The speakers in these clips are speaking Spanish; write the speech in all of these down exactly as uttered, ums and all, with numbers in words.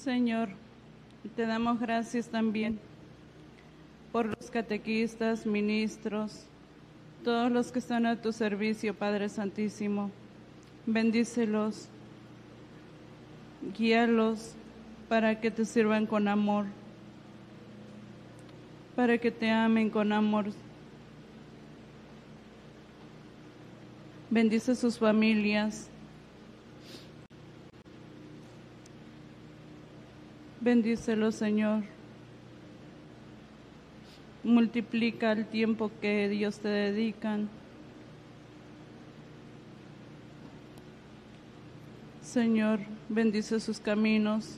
Señor, te damos gracias también por los catequistas, ministros, todos los que están a tu servicio, Padre Santísimo. Bendícelos, guíalos para que te sirvan con amor, para que te amen con amor. Bendice sus familias. Bendícelos, Señor. Multiplica el tiempo que Dios te dedican. Señor, bendice sus caminos.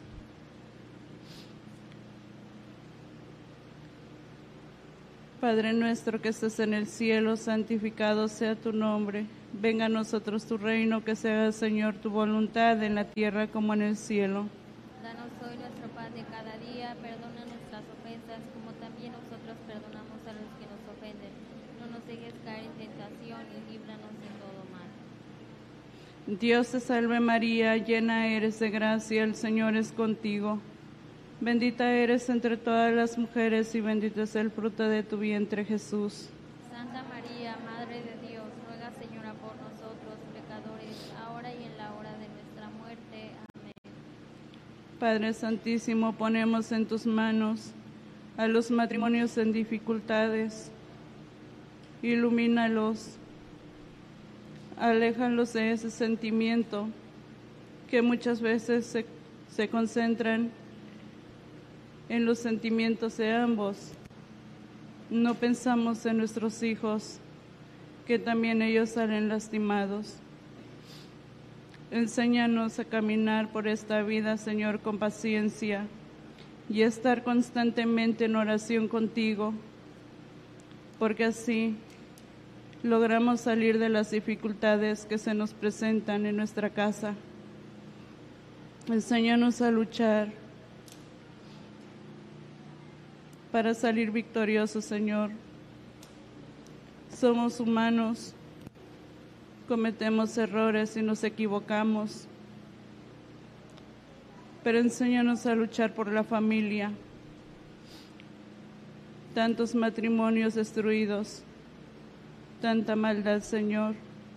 Padre nuestro que estás en el cielo, santificado sea tu nombre. Venga a nosotros tu reino, que se haga, Señor, tu voluntad en la tierra como en el cielo. Danos hoy nuestro pan de cada día, perdona nuestras ofensas, como también nosotros perdonamos a los que nos ofenden. No nos dejes caer en tentación y líbranos de todo mal. Dios te salve María, llena eres de gracia, el Señor es contigo. Bendita eres entre todas las mujeres y bendito es el fruto de tu vientre, Jesús. Santa María, Madre de Dios, ruega, Señora, por nosotros pecadores, ahora y en la hora de nuestra muerte. Amén. Padre Santísimo, ponemos en tus manos a los matrimonios en dificultades. Ilumínalos, aléjalos de ese sentimiento que muchas veces se, se concentran en los sentimientos de ambos. No pensamos en nuestros hijos, que también ellos salen lastimados. Enséñanos a caminar por esta vida, Señor, con paciencia y estar constantemente en oración contigo, porque así logramos salir de las dificultades que se nos presentan en nuestra casa. Enséñanos a luchar para salir victoriosos, Señor. Somos humanos, cometemos errores y nos equivocamos, pero enséñanos a luchar por la familia. Tantos matrimonios destruidos, tanta maldad, Señor,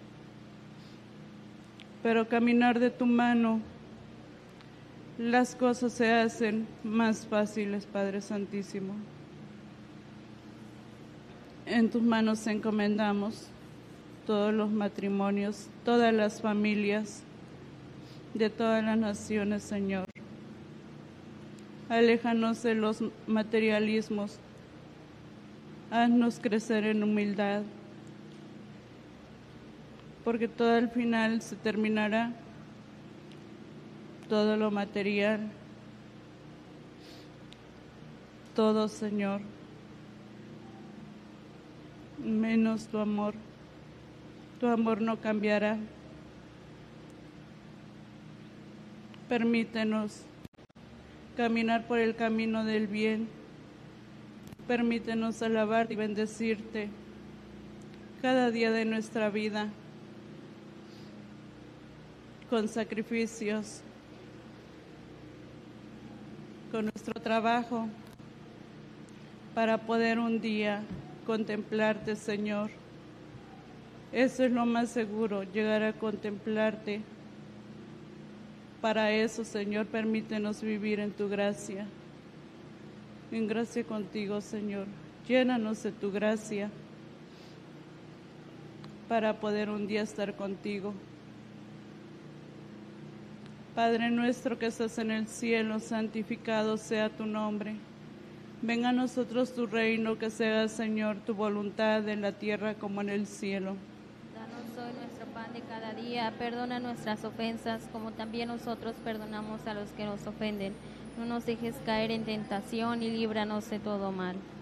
pero caminar de tu mano, las cosas se hacen más fáciles, Padre Santísimo. En tus manos encomendamos todos los matrimonios, todas las familias de todas las naciones, Señor. Aléjanos de los materialismos, haznos crecer en humildad, porque todo al final se terminará, todo lo material, todo, Señor, menos tu amor. Tu amor no cambiará. Permítenos caminar por el camino del bien. Permítenos alabarte y bendecirte cada día de nuestra vida con sacrificios, con nuestro trabajo, para poder un día contemplarte, Señor. Eso es lo más seguro, llegar a contemplarte. Para eso, Señor, permítenos vivir en tu gracia. En gracia contigo, Señor. Llénanos de tu gracia para poder un día estar contigo. Padre nuestro que estás en el cielo, santificado sea tu nombre. Venga a nosotros tu reino, que se haga, Señor, tu voluntad en la tierra como en el cielo. Danos hoy nuestro pan de cada día, perdona nuestras ofensas, como también nosotros perdonamos a los que nos ofenden. No nos dejes caer en tentación y líbranos de todo mal.